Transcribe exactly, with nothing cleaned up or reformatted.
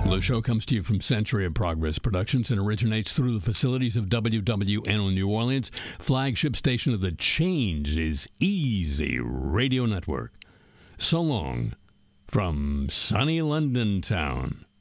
The show comes to you from Century of Progress Productions and originates through the facilities of W W N O New Orleans, flagship station of the Change is Easy Radio Network. So long from sunny London town.